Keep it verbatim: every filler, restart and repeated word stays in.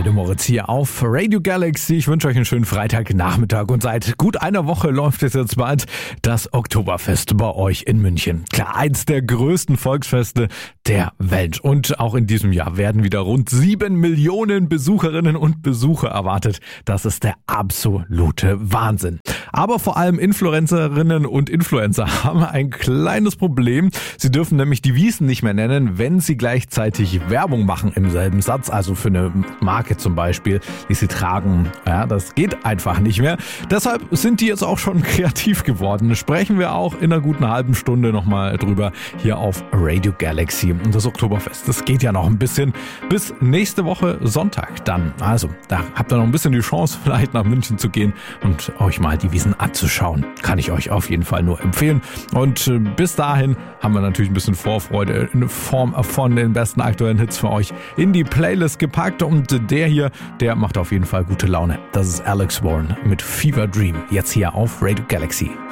Freude, Moritz hier auf Radio Galaxy. Ich wünsche euch einen schönen Freitagnachmittag und seit gut einer Woche läuft es jetzt bald das Oktoberfest bei euch in München. Klar, eins der größten Volksfeste der Welt. Und auch in diesem Jahr werden wieder rund sieben Millionen Besucherinnen und Besucher erwartet. Das ist der absolute Wahnsinn. Aber vor allem Influencerinnen und Influencer haben ein kleines Problem. Sie dürfen nämlich die Wiesn nicht mehr nennen, wenn sie gleichzeitig Werbung machen im selben Satz. Also für eine Marke zum Beispiel, die sie tragen. Ja, das geht einfach nicht mehr. Deshalb sind die jetzt auch schon kreativ geworden. Sprechen wir auch in einer guten halben Stunde nochmal drüber hier auf Radio Galaxy. Und das Oktoberfest, das geht ja noch ein bisschen bis nächste Woche Sonntag dann. Also, da habt ihr noch ein bisschen die Chance, vielleicht nach München zu gehen und euch mal die Wiesn anzuschauen. Kann ich euch auf jeden Fall nur empfehlen. Und äh, bis dahin haben wir natürlich ein bisschen Vorfreude in Form von den besten aktuellen Hits für euch in die Playlist gepackt. Und der hier, der macht auf jeden Fall gute Laune. Das ist Alex Warren mit Fever Dream. Jetzt hier auf Radio Galaxy.